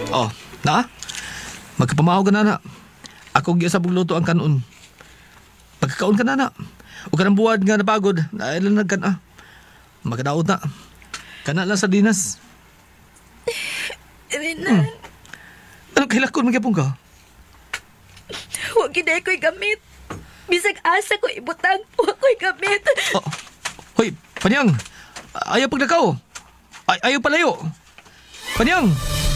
Oh, na? Magkapamahaw ka na. Ako giya sa pagluto ang kanon. Pagkakaon ka na. O ka ng buwad nga napagod. Nailanag ka na. Magkadaot na. Kana lang sa dinas. Renan, Ano kailakon magyapong ka? huwag gina ko'y gamit. Bisag asa ko ibutang, huwag ko'y gamit. Oh, hoy, Panyang. Ayaw paglakaw. Ayaw palayo. Panyang.